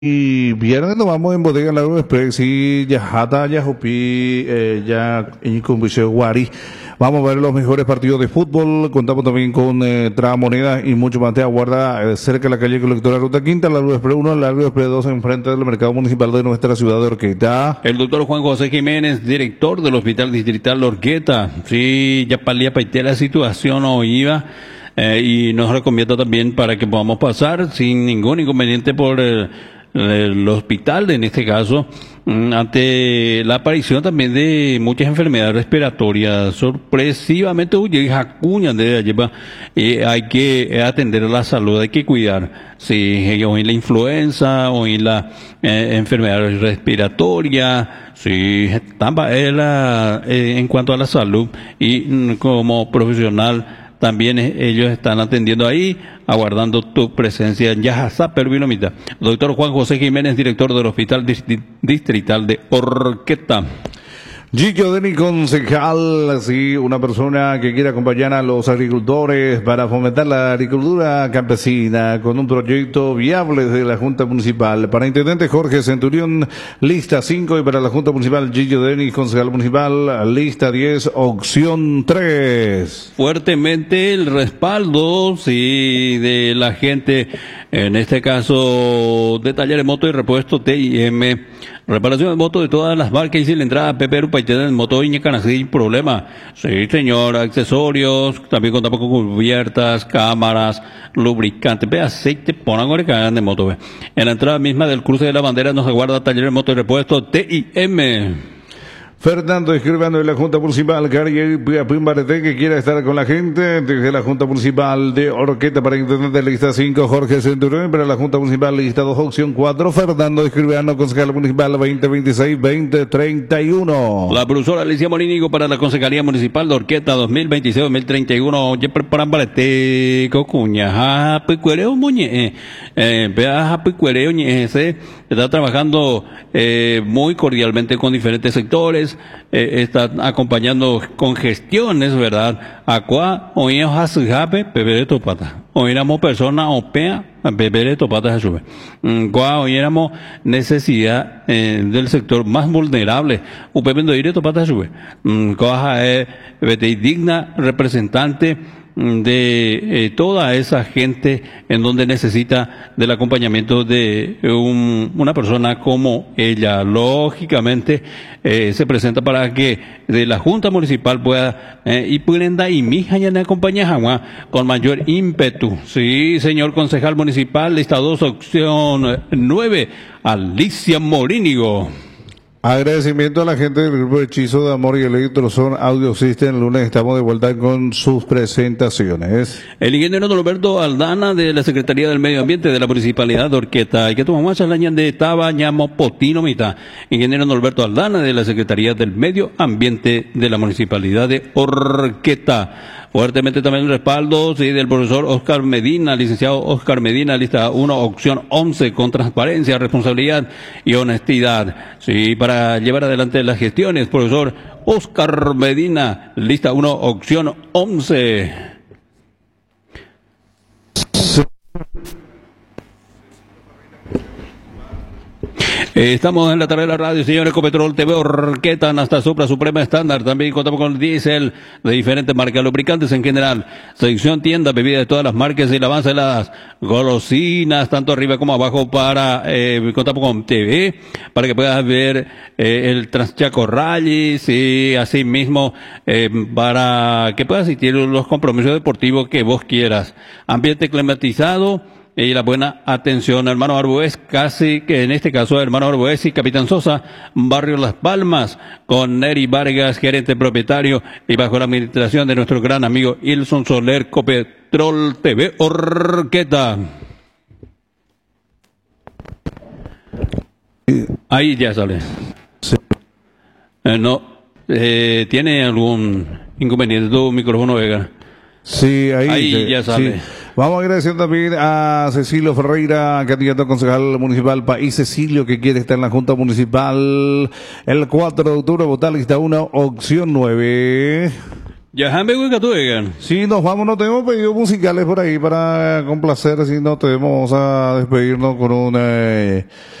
Y viernes nos vamos en Bodega Largo Express y Yajata, Yajupi, ya en Convicción Guari. Vamos a ver los mejores partidos de fútbol. Contamos también con Tragamonedas y mucho más. Te aguarda cerca de la calle Colectora Ruta Quinta, Largo Express 1, Largo Express 2, enfrente del mercado municipal de nuestra ciudad de Orqueta. El doctor Juan José Jiménez, director del Hospital Distrital de Orqueta. Sí, ya palía paité la situación o iba. Y nos recomienda también para que podamos pasar sin ningún inconveniente por el hospital, en este caso, ante la aparición también de muchas enfermedades respiratorias. Sorpresivamente, hay que atender a la salud, hay que cuidar. Sí, hoy la influenza, hoy la enfermedad respiratoria, sí, en cuanto a la salud y como profesional. También ellos están atendiendo ahí, aguardando tu presencia en Yajazá, Pervinomita. Doctor Juan José Jiménez, director del Hospital Distrital de Orqueta. Gillo Deni, concejal, sí, una persona que quiere acompañar a los agricultores para fomentar la agricultura campesina con un proyecto viable de la Junta Municipal. Para intendente Jorge Centurión, lista 5, y para la Junta Municipal Gillo Deni, concejal municipal, lista 10, opción 3. Fuertemente el respaldo, sí, de la gente, en este caso de Talleres Moto y Repuesto TIM. Reparación de motos de todas las marcas y cilindradas, Pepe Rupaitén, moto Iñecan, sin problema. Sí, señor, accesorios, también contamos con cubiertas, cámaras, lubricantes, aceite, pongan ahora que hagan de moto. En la entrada misma del cruce de la bandera nos aguarda Taller de Moto y Repuesto TIM. Fernando escribiendo de la Junta Municipal, Pimbarete, que quiera estar con la gente, desde la Junta Municipal de Orqueta para intendente lista 5, Jorge Centurión, para la Junta Municipal lista 2, opción 4, Fernando escribiendo, concejal municipal 2026-2031. La profesora Alicia Molínigo para la Concejalía Municipal de Orqueta 2026-2031, oye, preparan barete, cocuña, picuereo, muñe, picuereo, ese está trabajando muy cordialmente con diferentes sectores. Está acompañando con gestiones, ¿verdad? Acá, oíamos a Sujape, Pepere Topata. Oíramos persona opea, Pepere Topata Jesús. Oíramos necesidad del sector más vulnerable. Upependo Ire Topata Jesús. Coja digna representante de toda esa gente en donde necesita del acompañamiento de una persona como ella. Lógicamente se presenta para que de la Junta Municipal pueda y pueden dar y mi ya acompaña con mayor ímpetu. Sí, señor concejal municipal, lista 2, opción 9, Alicia Morínigo. Agradecimiento a la gente del grupo Hechizo de Amor y Electroson Audio System. El lunes estamos de vuelta con sus presentaciones. El ingeniero Norberto Aldana de la Secretaría del Medio Ambiente de la Municipalidad de Orqueta. Y que tomamos a la de Tabañamo Potino Mita. Ingeniero Norberto Aldana de la Secretaría del Medio Ambiente de la Municipalidad de Orqueta. Fuertemente también el respaldo, sí, del profesor Oscar Medina, licenciado Oscar Medina, lista 1, opción 11, con transparencia, responsabilidad y honestidad. Sí, para llevar adelante las gestiones, profesor Oscar Medina, lista 1, opción 11. Estamos en la tarde de la radio, señores. Ecopetrol TV Orqueta, hasta Supra Suprema Estándar. También contamos con diésel de diferentes marcas, lubricantes en general. Sección tienda, bebidas de todas las marcas y el avance de las golosinas, tanto arriba como abajo. Contamos con TV, para que puedas ver el Transchaco Rallies y así mismo para que puedas asistir a los compromisos deportivos que vos quieras. Ambiente climatizado y la buena atención, hermano Arbues, casi que en este caso hermano Arbues y Capitán Sosa, Barrio Las Palmas, con Neri Vargas, gerente propietario, y bajo la administración de nuestro gran amigo Ilson Soler, Copetrol TV Orqueta. Ahí ya sale. Sí. ¿Tiene algún inconveniente tu micrófono, Vega? Sí, ahí ya sale. Sí. Vamos a agradecer también a Cecilio Ferreira, candidato a concejal municipal País Cecilio, que quiere estar en la Junta Municipal el 4 de octubre, votar lista 1, opción 9. Ya jambe güey que tú digan. Sí, nos vamos, no tenemos pedidos musicales por ahí para complacer, si no tenemos a despedirnos con un